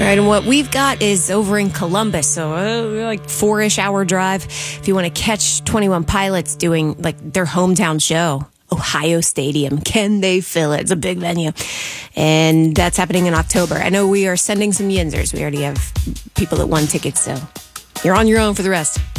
right, and what we've got is over in Columbus, so like 4-ish hour drive. If you want to catch 21 Pilots doing like their hometown show, Ohio Stadium. Can they fill it? It's a big venue. And that's happening in October. I know we are sending some Yinzers. We already have people that won tickets, so you're on your own for the rest.